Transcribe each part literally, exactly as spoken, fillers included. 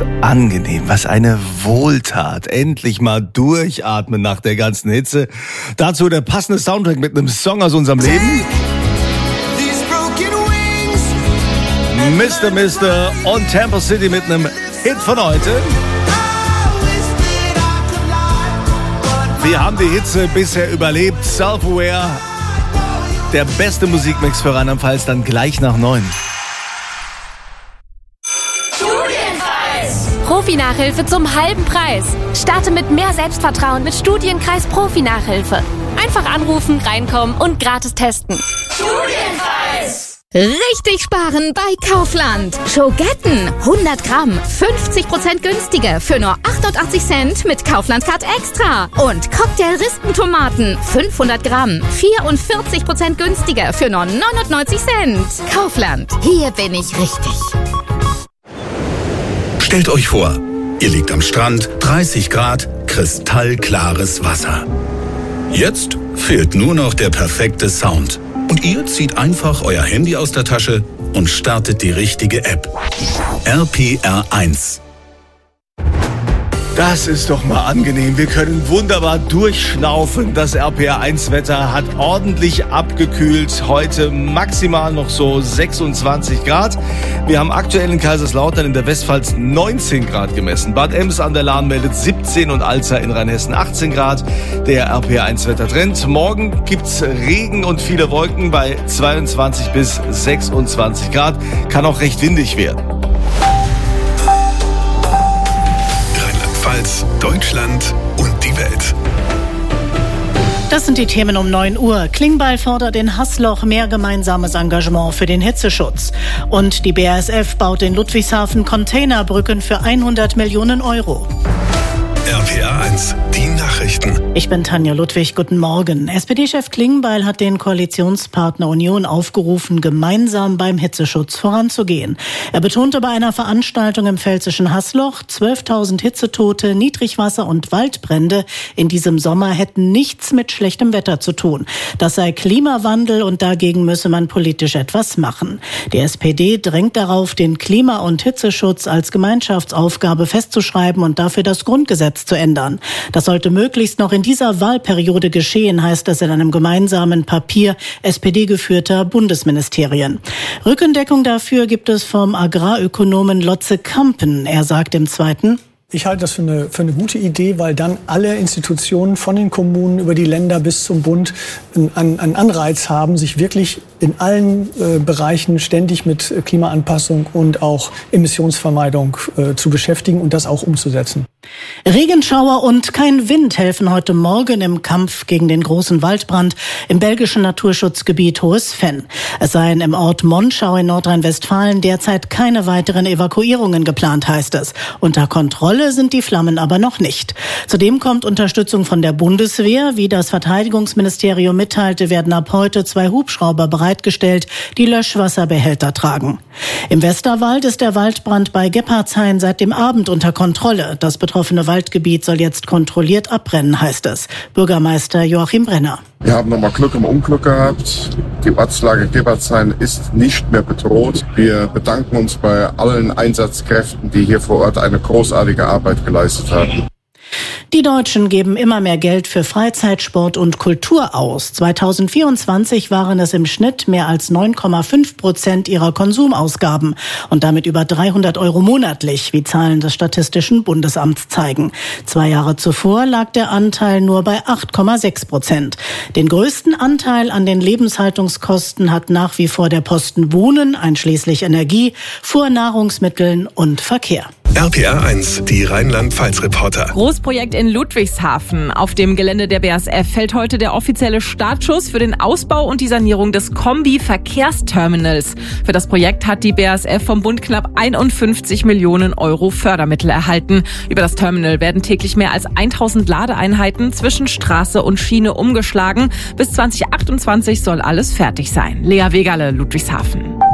angenehm, was eine Wohltat. Endlich mal durchatmen nach der ganzen Hitze. Dazu der passende Soundtrack mit einem Song aus unserem Leben. Mister Mister und Temple City mit einem Hit von heute. Wir haben die Hitze bisher überlebt. Self-Aware, der beste Musikmix für Rheinland-Pfalz, dann gleich nach neun. Profi-Nachhilfe zum halben Preis. Starte mit mehr Selbstvertrauen mit Studienkreis Profi-Nachhilfe. Einfach anrufen, reinkommen und gratis testen. Studienkreis! Richtig sparen bei Kaufland. Schogetten, hundert Gramm, fünfzig Prozent günstiger für nur achtundachtzig Cent mit Kaufland Card Extra. Und Cocktail-Rispentomaten, fünfhundert Gramm, vierundvierzig Prozent günstiger für nur neunundneunzig Cent. Kaufland, hier bin ich richtig. Stellt euch vor, ihr liegt am Strand, dreißig Grad, kristallklares Wasser. Jetzt fehlt nur noch der perfekte Sound. Und ihr zieht einfach euer Handy aus der Tasche und startet die richtige App. R P R eins. Das ist doch mal angenehm. Wir können wunderbar durchschnaufen. Das R P R eins Wetter hat ordentlich abgekühlt. Heute maximal noch so sechsundzwanzig Grad. Wir haben aktuell in Kaiserslautern in der Westpfalz neunzehn Grad gemessen. Bad Ems an der Lahn meldet siebzehn und Alza in Rheinhessen achtzehn Grad. Der R P R eins Wettertrend. Morgen gibt's Regen und viele Wolken bei zweiundzwanzig bis sechsundzwanzig Grad. Kann auch recht windig werden. Deutschland und die Welt. Das sind die Themen um neun Uhr. Klingbeil fordert in Haßloch mehr gemeinsames Engagement für den Hitzeschutz. Und die B A S F baut in Ludwigshafen Containerbrücken für hundert Millionen Euro. R P R eins, die Nachrichten. Ich bin Tanja Ludwig, guten Morgen. S P D-Chef Klingbeil hat den Koalitionspartner Union aufgerufen, gemeinsam beim Hitzeschutz voranzugehen. Er betonte bei einer Veranstaltung im pfälzischen Haßloch, zwölftausend Hitzetote, Niedrigwasser und Waldbrände in diesem Sommer hätten nichts mit schlechtem Wetter zu tun. Das sei Klimawandel und dagegen müsse man politisch etwas machen. Die S P D drängt darauf, den Klima- und Hitzeschutz als Gemeinschaftsaufgabe festzuschreiben und dafür das Grundgesetz zu ändern. Das sollte möglichst noch in dieser Wahlperiode geschehen, heißt es in einem gemeinsamen Papier S P D-geführter Bundesministerien. Rückendeckung dafür gibt es vom Agrarökonomen Lotze Kampen. Er sagt im Zweiten: Ich halte das für eine, für eine gute Idee, weil dann alle Institutionen von den Kommunen über die Länder bis zum Bund einen, einen Anreiz haben, sich wirklich in allen äh, Bereichen ständig mit Klimaanpassung und auch Emissionsvermeidung äh, zu beschäftigen und das auch umzusetzen. Regenschauer und kein Wind helfen heute Morgen im Kampf gegen den großen Waldbrand im belgischen Naturschutzgebiet Hohes Venn. Es seien im Ort Monschau in Nordrhein-Westfalen derzeit keine weiteren Evakuierungen geplant, heißt es. Unter Kontrolle sind die Flammen aber noch nicht. Zudem kommt Unterstützung von der Bundeswehr. Wie das Verteidigungsministerium mitteilte, werden ab heute zwei Hubschrauber bereitgestellt, die Löschwasserbehälter tragen. Im Westerwald ist der Waldbrand bei Gebhardshain seit dem Abend unter Kontrolle. Das betroffene Waldgebiet soll jetzt kontrolliert abbrennen, heißt es. Bürgermeister Joachim Brenner. Wir haben nochmal Glück im Unglück gehabt. Die Ortslage Gebhardshain ist nicht mehr bedroht. Wir bedanken uns bei allen Einsatzkräften, die hier vor Ort eine großartige Arbeit geleistet haben. Die Deutschen geben immer mehr Geld für Freizeit, Sport und Kultur aus. zweitausendvierundzwanzig waren es im Schnitt mehr als neun Komma fünf Prozent ihrer Konsumausgaben und damit über dreihundert Euro monatlich, wie Zahlen des Statistischen Bundesamts zeigen. Zwei Jahre zuvor lag der Anteil nur bei acht Komma sechs Prozent. Den größten Anteil an den Lebenshaltungskosten hat nach wie vor der Posten Wohnen, einschließlich Energie, Fuhrnahrungsmitteln und Verkehr. R P R eins, die Rheinland-Pfalz-Reporter. Großprojekt in Ludwigshafen. Auf dem Gelände der B A S F fällt heute der offizielle Startschuss für den Ausbau und die Sanierung des Kombi-Verkehrsterminals. Für das Projekt hat die B A S F vom Bund knapp einundfünfzig Millionen Euro Fördermittel erhalten. Über das Terminal werden täglich mehr als tausend Ladeeinheiten zwischen Straße und Schiene umgeschlagen. Bis zwanzig achtundzwanzig soll alles fertig sein. Lea Wegerle, Ludwigshafen.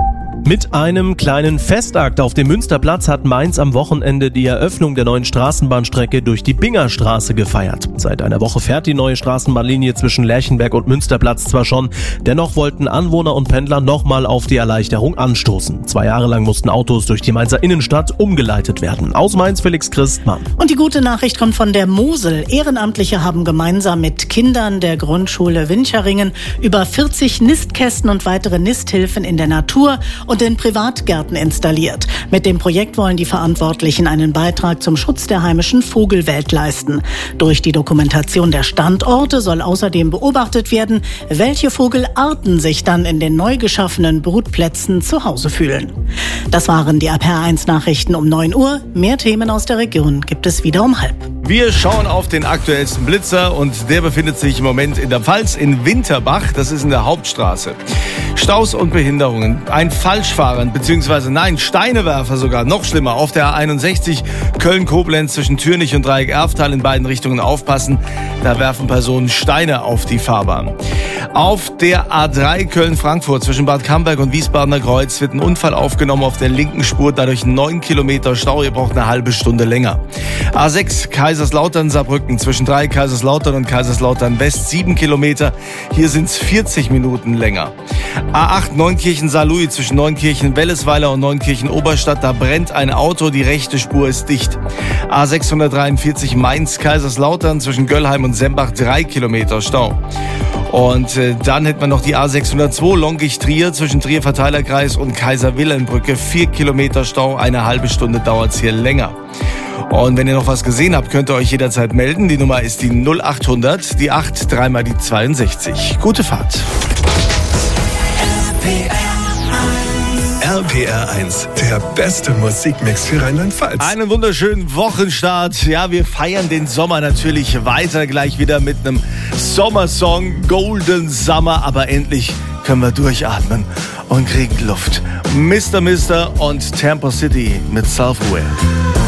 Mit einem kleinen Festakt auf dem Münsterplatz hat Mainz am Wochenende die Eröffnung der neuen Straßenbahnstrecke durch die Bingerstraße gefeiert. Seit einer Woche fährt die neue Straßenbahnlinie zwischen Lerchenberg und Münsterplatz zwar schon, dennoch wollten Anwohner und Pendler nochmal auf die Erleichterung anstoßen. Zwei Jahre lang mussten Autos durch die Mainzer Innenstadt umgeleitet werden. Aus Mainz Felix Christmann. Und die gute Nachricht kommt von der Mosel. Ehrenamtliche haben gemeinsam mit Kindern der Grundschule Wincheringen über vierzig Nistkästen und weitere Nisthilfen in der Natur und in Privatgärten installiert. Mit dem Projekt wollen die Verantwortlichen einen Beitrag zum Schutz der heimischen Vogelwelt leisten. Durch die Dokumentation der Standorte soll außerdem beobachtet werden, welche Vogelarten sich dann in den neu geschaffenen Brutplätzen zu Hause fühlen. Das waren die R P R eins Nachrichten um neun Uhr. Mehr Themen aus der Region gibt es wieder um halb. Wir schauen auf den aktuellsten Blitzer und der befindet sich im Moment in der Pfalz in Winterbach. Das ist in der Hauptstraße. Staus und Behinderungen, ein Falschfahren bzw. nein, Steinewerfer sogar, noch schlimmer, auf der A einundsechzig Köln-Koblenz zwischen Türnich und Dreieck-Erftal in beiden Richtungen aufpassen. Da werfen Personen Steine auf die Fahrbahn. Auf der A drei Köln-Frankfurt zwischen Bad Camberg und Wiesbadener Kreuz wird ein Unfall aufgenommen auf der linken Spur, dadurch neun Kilometer Stau, ihr braucht eine halbe Stunde länger. A sechs Kaiserslautern-Saarbrücken zwischen drei Kaiserslautern und Kaiserslautern West sieben Kilometer, hier sind es vierzig Minuten länger. A acht Neunkirchen-Saarlouis zwischen Neunkirchen-Wellesweiler und Neunkirchen-Oberstadt, da brennt ein Auto, die rechte Spur ist dicht. A sechshundertdreiundvierzig Mainz-Kaiserslautern zwischen Göllheim und Sembach drei Kilometer Stau. Und äh, dann hätten wir noch die A sechshundertzwei Longisch-Trier zwischen Trier-Verteilerkreis und Kaiser-Wilhelm-Brücke. Vier Kilometer Stau, eine halbe Stunde dauert es hier länger. Und wenn ihr noch was gesehen habt, könnt ihr euch jederzeit melden. Die Nummer ist die null achthundert, die acht, dreimal die zweiundsechzig. Gute Fahrt. R P R eins, der beste Musikmix für Rheinland-Pfalz. Einen wunderschönen Wochenstart. Ja, wir feiern den Sommer natürlich weiter, gleich wieder mit einem Sommersong, Golden Summer. Aber endlich können wir durchatmen und kriegen Luft. Mister Mister und Tampa City mit Self-Aware.